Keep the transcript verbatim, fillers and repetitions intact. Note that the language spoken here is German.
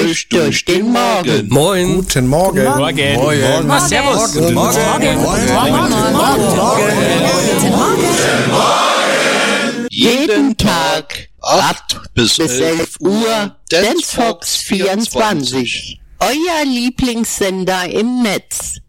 euch durch den Morgen. Moin. Guten Morgen. Morgen. Morgen. Morgen. Morgen. Servus. Guten Morgen. Jeden Tag acht bis elf Uhr Dance Fox vierundzwanzig. Euer Lieblingssender im Netz.